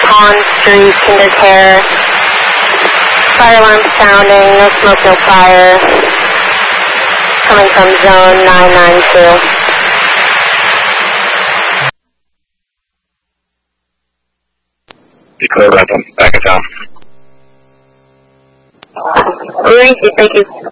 Pond Street, KinderCare. Fire alarm sounding, no smoke, no fire. Coming from zone 992. Be clear about them. Back in town. Thank you.